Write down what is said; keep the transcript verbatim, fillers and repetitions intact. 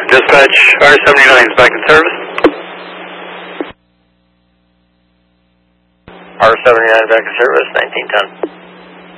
Dispatch, R seventy-nine is back in service. R seventy-nine back in service, nineteen ten.